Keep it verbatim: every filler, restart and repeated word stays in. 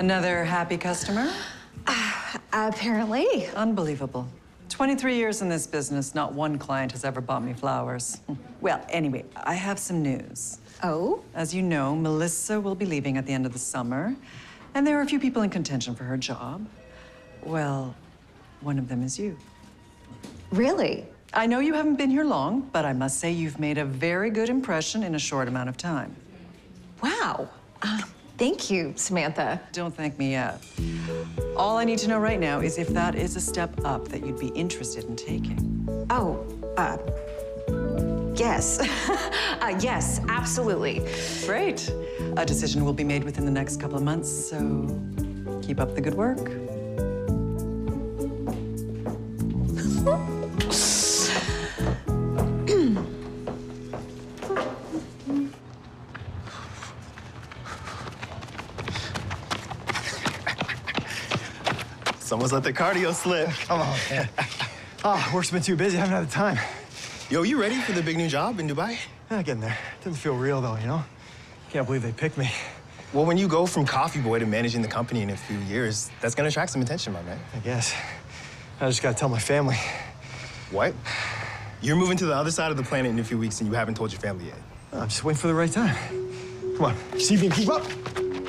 Another happy customer? Uh, apparently. Unbelievable. twenty-three years in this business, not one client has ever bought me flowers. Well, anyway, I have some news. Oh? As you know, Melissa will be leaving at the end of the summer, and there are a few people in contention for her job. Well, one of them is you. Really? I know you haven't been here long, but I must say you've made a very good impression in a short amount of time. Wow. Uh, thank you, Samantha. Don't thank me yet. All I need to know right now is if that is a step up that you'd be interested in taking. Oh, uh, yes. uh, yes, absolutely. Great. A decision will be made within the next couple of months, so keep up the good work. Someone's let their cardio slip. Come on, man. Ah, work's been too busy. I haven't had the time. Yo, you ready for the big new job in Dubai? Yeah, getting there. Doesn't feel real, though, you know? Can't believe they picked me. Well, when you go from coffee boy to managing the company in a few years, that's gonna attract some attention, my man. I guess. I just gotta tell my family. What? You're moving to the other side of the planet in a few weeks and you haven't told your family yet. I'm just waiting for the right time. Come on, see if you can keep up.